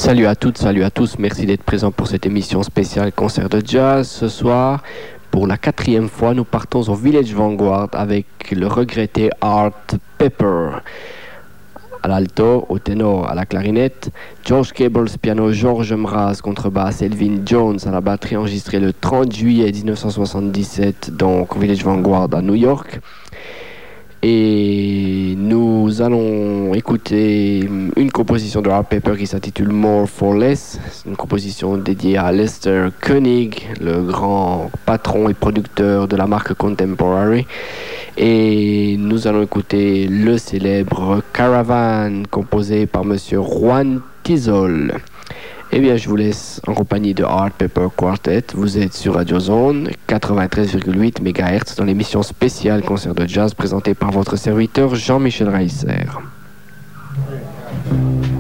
Salut à toutes, salut à tous. Merci d'être présents pour cette émission spéciale concert de jazz. Ce soir, pour la 4e fois, nous partons au Village Vanguard avec le regretté Art Pepper. À l'alto, au ténor, à la clarinette, George Cables piano, George Mraz contrebasse, Elvin Jones à la batterie, enregistré le 30 juillet 1977 donc au Village Vanguard à New York. Et nous allons écouter une composition de Art Pepper qui s'intitule More for Less. C'est une composition dédiée à Lester Koenig, le grand patron et producteur de la marque Contemporary. Et nous allons écouter le célèbre Caravan, composé par monsieur Juan Tizol. Eh bien, je vous laisse en compagnie de Art Pepper Quartet. Vous êtes sur Radio Zone 93,8 MHz dans l'émission spéciale concert de jazz présentée par votre serviteur Jean-Michel Reisser.